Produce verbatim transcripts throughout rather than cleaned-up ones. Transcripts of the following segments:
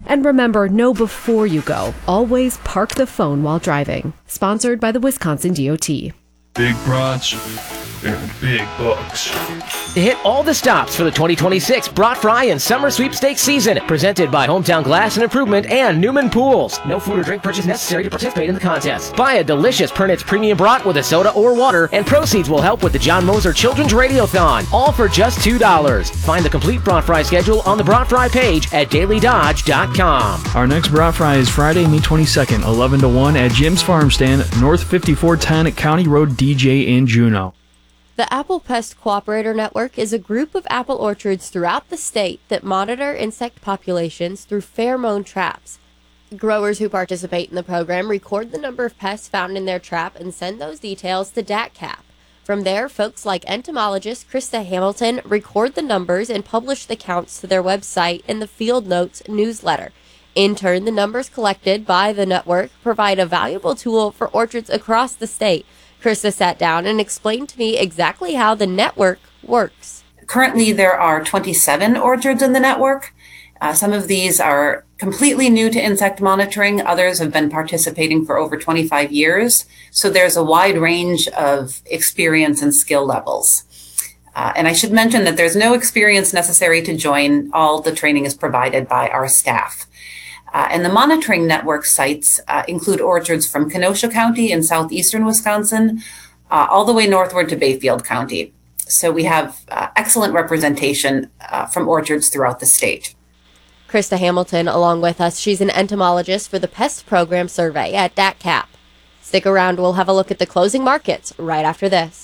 And remember, know before you go. Always park the phone while driving. Sponsored by the Wisconsin D O T. Big brats and big bucks. Hit all the stops for the twenty twenty-six Brat Fry and Summer Sweepstakes season. Presented by Hometown Glass and Improvement and Newman Pools. No food or drink purchase necessary to participate in the contest. Buy a delicious Pernitz Premium Brat with a soda or water, and proceeds will help with the John Moser Children's Radiothon. All for just two dollars. Find the complete Brat Fry schedule on the Brat Fry page at daily dodge dot com. Our next Brat Fry is Friday, May twenty-second, eleven to one at Jim's Farm Stand, North fifty-four ten at County Road D J in Juneau. The Apple Pest Cooperator Network is a group of apple orchards throughout the state that monitor insect populations through pheromone traps. Growers who participate in the program record the number of pests found in their trap and send those details to D A C C A P. From there, folks like entomologist Krista Hamilton record the numbers and publish the counts to their website in the Field Notes newsletter. In turn, the numbers collected by the network provide a valuable tool for orchards across the state. Krista sat down and explained to me exactly how the network works. Currently, there are twenty-seven orchards in the network. Uh, some of these are completely new to insect monitoring. Others have been participating for over twenty-five years. So there's a wide range of experience and skill levels. Uh, and I should mention that there's no experience necessary to join. All the training is provided by our staff. Uh, and the monitoring network sites uh, include orchards from Kenosha County in southeastern Wisconsin, uh, all the way northward to Bayfield County. So we have uh, excellent representation uh, from orchards throughout the state. Krista Hamilton, along with us, she's an entomologist for the Pest Program Survey at D A C C A P. Stick around, we'll have a look at the closing markets right after this.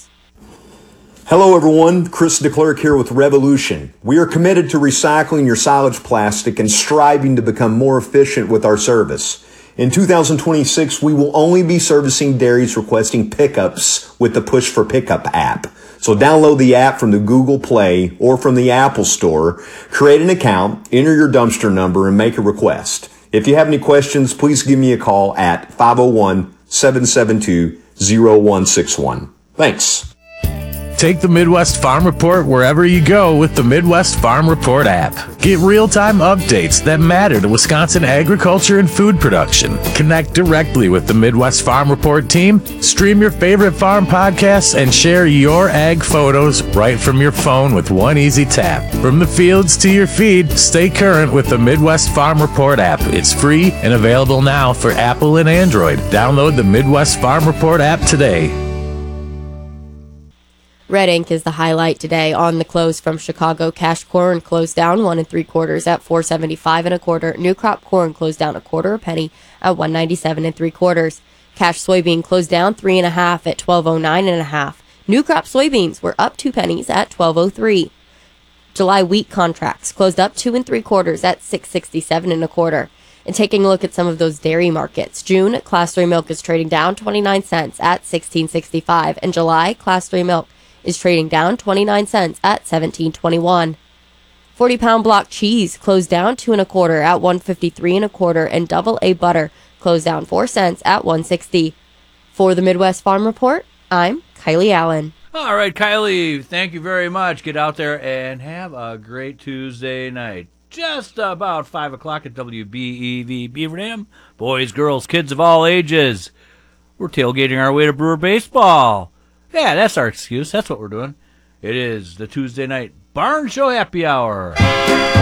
Hello everyone, Chris DeClerc here with Revolution. We are committed to recycling your silage plastic and striving to become more efficient with our service. In two thousand twenty-six, we will only be servicing dairies requesting pickups with the Push for Pickup app. So download the app from the Google Play or from the Apple Store, create an account, enter your dumpster number, and make a request. If you have any questions, please give me a call at five oh one, seven seven two, oh one six one. Thanks. Take the Midwest Farm Report wherever you go with the Midwest Farm Report app. Get real-time updates that matter to Wisconsin agriculture and food production. Connect directly with the Midwest Farm Report team, stream your favorite farm podcasts, and share your ag photos right from your phone with one easy tap. From the fields to your feed, stay current with the Midwest Farm Report app. It's free and available now for Apple and Android. Download the Midwest Farm Report app today. Red ink is the highlight today on the close from Chicago. Cash corn closed down one and three quarters at four seventy-five and a quarter. New crop corn closed down a quarter a penny at one ninety-seven and three quarters. Cash soybean closed down three and a half at twelve oh nine and a half. New crop soybeans were up two pennies at twelve oh three. July wheat contracts closed up two and three quarters at six sixty-seven and a quarter. And taking a look at some of those dairy markets, June Class three milk is trading down twenty-nine cents at sixteen sixty-five, and July Class three milk is trading down twenty-nine cents at seventeen twenty-one. forty pound block cheese closed down two and a quarter at one fifty-three and a quarter, and double A butter closed down four cents at one sixty. For the Midwest Farm Report, I'm Kylie Allen. All right, Kylie, thank you very much. Get out there and have a great Tuesday night. Just about five o'clock at W B E V Beaver Dam. Boys, girls, kids of all ages. We're tailgating our way to Brewer Baseball. Yeah, that's our excuse. That's what we're doing. It is the Tuesday night Barn Show Happy Hour.